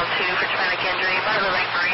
2 for traumatic injury, by the leg 3.